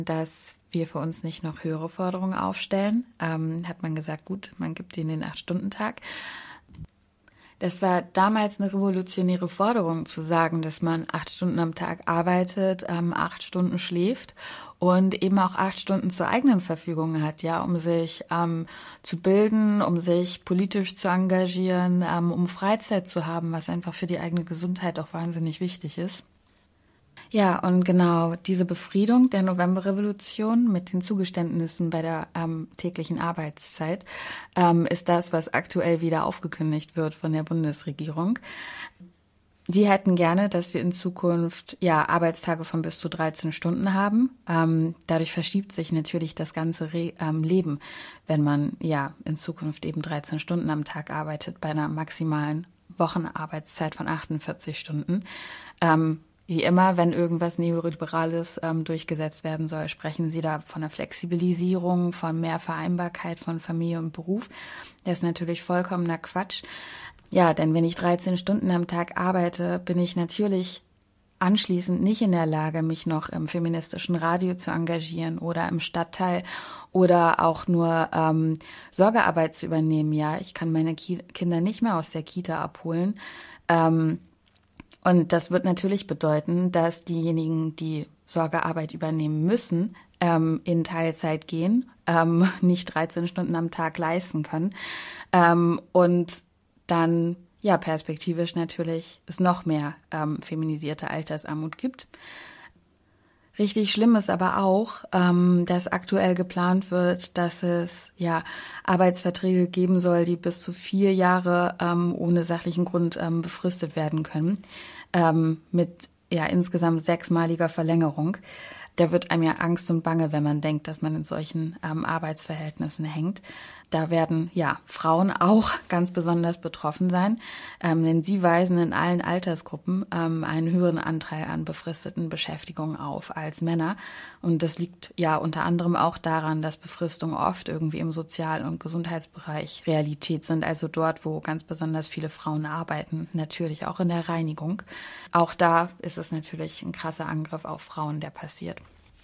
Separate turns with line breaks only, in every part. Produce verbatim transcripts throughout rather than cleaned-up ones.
dass wir für uns nicht noch höhere Forderungen aufstellen. Ähm, hat man gesagt, gut, man gibt ihnen den acht-Stunden-Tag. Das war damals eine revolutionäre Forderung, zu sagen, dass man acht Stunden am Tag arbeitet, ähm, acht Stunden schläft und eben auch acht Stunden zur eigenen Verfügung hat, ja, um sich ähm, zu bilden, um sich politisch zu engagieren, ähm, um Freizeit zu haben, was einfach für die eigene Gesundheit auch wahnsinnig wichtig ist. Ja, und genau diese Befriedung der Novemberrevolution mit den Zugeständnissen bei der ähm, täglichen Arbeitszeit ähm, ist das, was aktuell wieder aufgekündigt wird von der Bundesregierung. Sie hätten gerne, dass wir in Zukunft ja Arbeitstage von bis zu dreizehn Stunden haben. Ähm, dadurch verschiebt sich natürlich das ganze Re- ähm, Leben, wenn man ja in Zukunft eben dreizehn Stunden am Tag arbeitet bei einer maximalen Wochenarbeitszeit von achtundvierzig Stunden. Ähm, Wie immer, wenn irgendwas Neoliberales ähm, durchgesetzt werden soll, sprechen Sie da von einer Flexibilisierung, von mehr Vereinbarkeit von Familie und Beruf. Das ist natürlich vollkommener Quatsch. Ja, denn wenn ich dreizehn Stunden am Tag arbeite, bin ich natürlich anschließend nicht in der Lage, mich noch im feministischen Radio zu engagieren oder im Stadtteil oder auch nur ähm, Sorgearbeit zu übernehmen. Ja, ich kann meine Ki- Kinder nicht mehr aus der Kita abholen. Ähm, Und das wird natürlich bedeuten, dass diejenigen, die Sorgearbeit übernehmen müssen, ähm, in Teilzeit gehen, ähm, nicht dreizehn Stunden am Tag leisten können. Ähm, und dann, ja, perspektivisch natürlich es noch mehr ähm, feminisierte Altersarmut gibt. Richtig schlimm ist aber auch, ähm, dass aktuell geplant wird, dass es ja Arbeitsverträge geben soll, die bis zu vier Jahre ähm, ohne sachlichen Grund ähm, befristet werden können, ähm, mit ja insgesamt sechsmaliger Verlängerung. Da wird einem ja Angst und Bange, wenn man denkt, dass man in solchen ähm, Arbeitsverhältnissen hängt. Da werden ja Frauen auch ganz besonders betroffen sein, ähm, denn sie weisen in allen Altersgruppen ähm, einen höheren Anteil an befristeten Beschäftigungen auf als Männer. Und das liegt ja unter anderem auch daran, dass Befristungen oft irgendwie im Sozial- und Gesundheitsbereich Realität sind, also dort, wo ganz besonders viele Frauen arbeiten, natürlich auch in der Reinigung. Auch da ist es natürlich ein krasser Angriff auf Frauen, der passiert.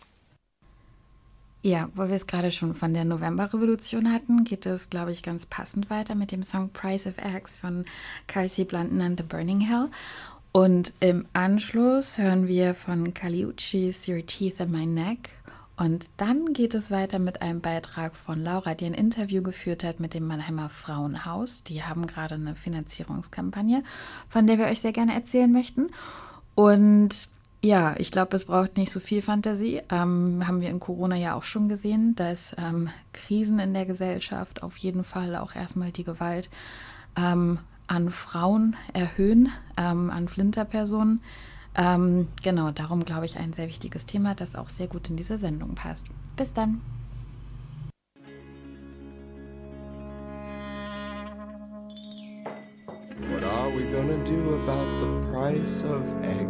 Ja, wo wir es gerade schon von der Novemberrevolution hatten, geht es, glaube ich, ganz passend weiter mit dem Song Price of Eggs von Kelsey Blunden and the Burning Hell. Und im Anschluss hören wir von Kali Uchis Your Teeth in My Neck. Und dann geht es weiter mit einem Beitrag von Laura, die ein Interview geführt hat mit dem Mannheimer Frauenhaus. Die haben gerade eine Finanzierungskampagne, von der wir euch sehr gerne erzählen möchten. Und ja, ich glaube, es braucht nicht so viel Fantasie. Ähm, haben wir in Corona ja auch schon gesehen, dass ähm, Krisen in der Gesellschaft auf jeden Fall auch erstmal die Gewalt ähm, an Frauen erhöhen, ähm, an Flinterpersonen. Ähm, genau, darum glaube ich ein sehr wichtiges Thema, das auch sehr gut in diese Sendung passt. Bis dann.
What are we gonna do about the price of eggs?